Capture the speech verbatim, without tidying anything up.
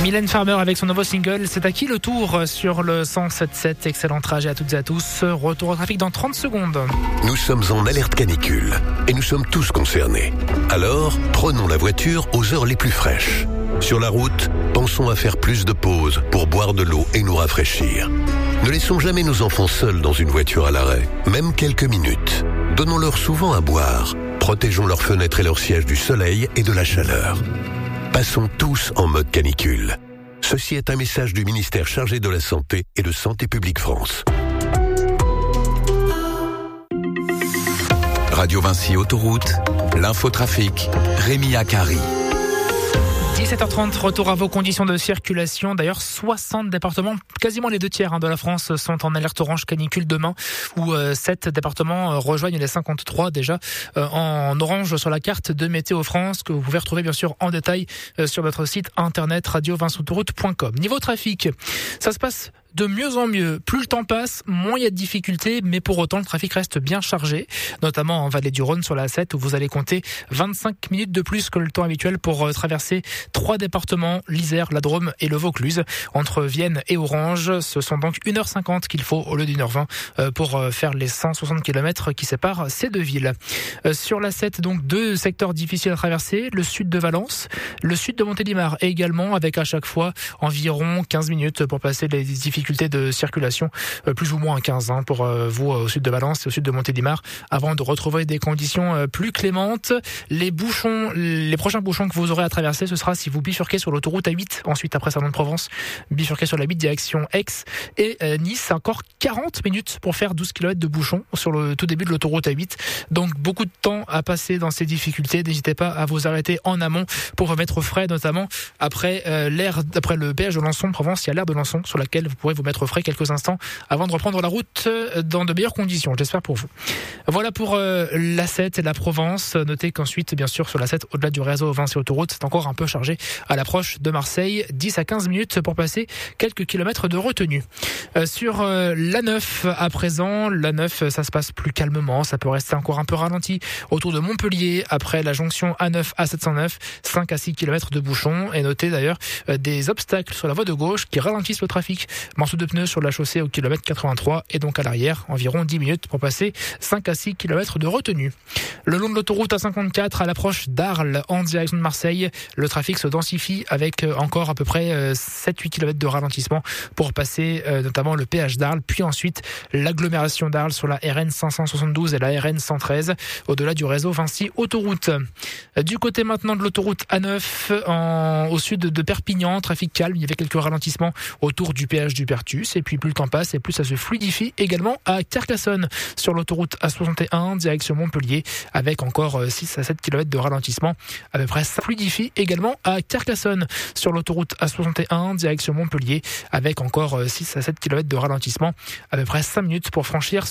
Mylène Farmer avec son nouveau single, c'est à qui le tour sur le cent sept sept. Excellent trajet à toutes et à tous. Retour au trafic dans trente secondes. Nous sommes en alerte canicule et nous sommes tous concernés. Alors, prenons la voiture aux heures les plus fraîches. Sur la route, pensons à faire plus de pauses pour boire de l'eau et nous rafraîchir. Ne laissons jamais nos enfants seuls dans une voiture à l'arrêt, même quelques minutes. Donnons-leur souvent à boire. Protégeons leurs fenêtres et leurs sièges du soleil et de la chaleur. Passons tous en mode canicule. Ceci est un message du ministère chargé de la Santé et de Santé publique France. Radio Vinci Autoroute, l'infotrafic, Rémi Akari. dix-sept heures trente, retour à vos conditions de circulation. D'ailleurs, soixante départements, quasiment les deux tiers hein, de la France sont en alerte orange canicule demain, où euh, sept départements euh, rejoignent les cinquante-trois déjà euh, en orange sur la carte de Météo France, que vous pouvez retrouver bien sûr en détail euh, sur notre site internet radio vinci autoroute point com. Niveau trafic, ça se passe de mieux en mieux. Plus le temps passe, moins il y a de difficultés, mais pour autant, le trafic reste bien chargé, notamment en Vallée du Rhône sur la A sept, où vous allez compter vingt-cinq minutes de plus que le temps habituel pour euh, traverser trois départements, l'Isère, la Drôme et le Vaucluse. Entre Vienne et Orange, ce sont donc une heure cinquante qu'il faut au lieu d'une heure vingt euh, pour euh, faire les cent soixante kilomètres qui séparent ces deux villes. Euh, sur la sept, donc deux secteurs difficiles à traverser, le sud de Valence, le sud de Montélimar également, avec à chaque fois environ quinze minutes pour passer les difficultés de circulation, euh, plus ou moins quinze hein, pour euh, vous euh, au sud de Valence et au sud de Montélimar, avant de retrouver des conditions euh, plus clémentes. Les bouchons, les prochains bouchons que vous aurez à traverser, ce sera si vous bifurquez sur l'autoroute A huit, ensuite après Salon-de-Provence, bifurquez sur la huit direction Aix et euh, Nice, encore quarante minutes pour faire douze kilomètres de bouchons sur le tout début de l'autoroute A huit. Donc beaucoup de temps à passer dans ces difficultés. N'hésitez pas à vous arrêter en amont pour remettre au frais, notamment après euh, l'aire, après le péage de Lançon-Provence, il y a l'aire de Lançon sur laquelle vous pourrez vous mettre au frais quelques instants avant de reprendre la route dans de meilleures conditions, j'espère pour vous. Voilà pour euh, l'A sept et la Provence. Notez qu'ensuite, bien sûr, sur l'A sept, au-delà du réseau Vinci Autoroute, c'est encore un peu chargé à l'approche de Marseille. dix à quinze minutes pour passer quelques kilomètres de retenue. Euh, sur euh, l'A neuf, à présent, l'A neuf, ça se passe plus calmement. Ça peut rester encore un peu ralenti autour de Montpellier après la jonction A neuf A sept cent neuf, cinq à six kilomètres de bouchons. Et notez d'ailleurs euh, des obstacles sur la voie de gauche qui ralentissent le trafic. Morceau de pneus sur la chaussée au kilomètre quatre-vingt-trois et donc à l'arrière, environ dix minutes pour passer cinq à six kilomètres de retenue. Le long de l'autoroute A cinquante-quatre, à l'approche d'Arles, en direction de Marseille, le trafic se densifie avec encore à peu près sept à huit kilomètres de ralentissement pour passer notamment le péage d'Arles, puis ensuite l'agglomération d'Arles sur la R N cinq cent soixante-douze et la R N cent treize, au-delà du réseau Vinci Autoroute. Du côté maintenant de l'autoroute A neuf, en, au sud de Perpignan, trafic calme, il y avait quelques ralentissements autour du péage du Pertus, et puis plus le temps passe et plus ça se fluidifie également à Carcassonne sur l'autoroute A soixante et un direction Montpellier, avec encore six à sept kilomètres de ralentissement à peu près. Ça fluidifie également à Carcassonne sur l'autoroute A soixante et un direction Montpellier, avec encore six à sept kilomètres de ralentissement à peu près cinq minutes pour franchir